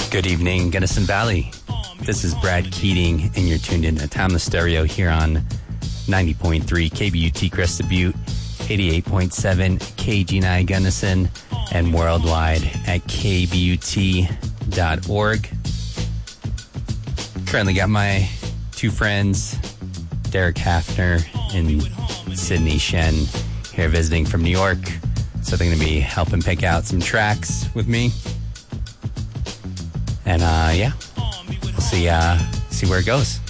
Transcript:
Good evening, Gunnison Valley. This is Brad Keating, and you're tuned in to Timeless Stereo here on 90.3 KBUT Crested Butte, 88.7 KG9 Gunnison, and worldwide at kbut.org. Currently got my two friends, Derek Hafner and Sydney Shen, here visiting from New York. So they're going to be helping pick out some tracks with me. And yeah, we'll see where it goes.